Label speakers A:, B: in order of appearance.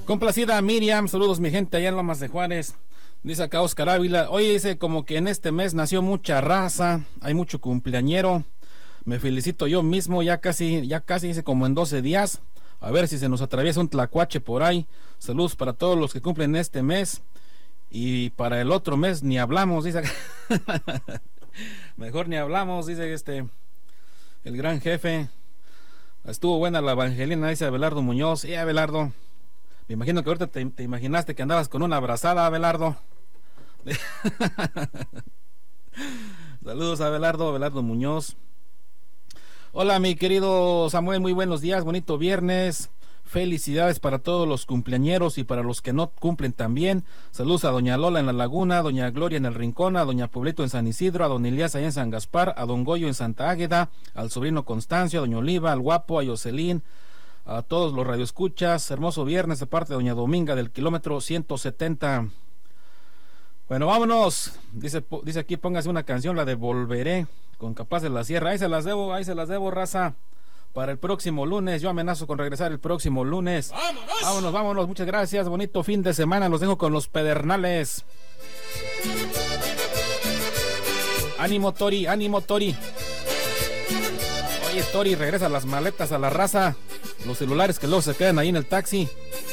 A: Complacida Miriam, saludos mi gente allá en Lomas de Juárez. Dice acá Oscar Ávila, oye, dice como que en este mes nació mucha raza, hay mucho cumpleañero. Me felicito yo mismo, ya casi, dice como en 12 días. A ver si se nos atraviesa un tlacuache por ahí. Saludos para todos los que cumplen este mes. Y para el otro mes ni hablamos, dice. Mejor ni hablamos, dice el gran jefe. Estuvo buena la evangelina, dice Abelardo Muñoz. Abelardo, me imagino que ahorita te imaginaste que andabas con una abrazada, Abelardo. Saludos a Abelardo Muñoz. Hola mi querido Samuel, muy buenos días, bonito viernes. Felicidades para todos los cumpleañeros y para los que no cumplen también. Saludos a doña Lola en La Laguna, a doña Gloria en El Rincón, a doña Pueblito en San Isidro, a don Elías allá en San Gaspar, a don Goyo en Santa Águeda, al sobrino Constancio, a doña Oliva, al Guapo, a Yoselín, a todos los radioescuchas. Hermoso viernes de parte de doña Dominga del kilómetro 170. Bueno, vámonos. Dice aquí, póngase una canción, la de Volveré, con Capaz de la Sierra. Ahí se las debo, raza. Para el próximo lunes, yo amenazo con regresar el próximo lunes. Vámonos, muchas gracias, bonito fin de semana, los dejo con los Pedernales. Ánimo Tori. Oye Tori, regresa las maletas a la raza, los celulares que luego se quedan ahí en el taxi.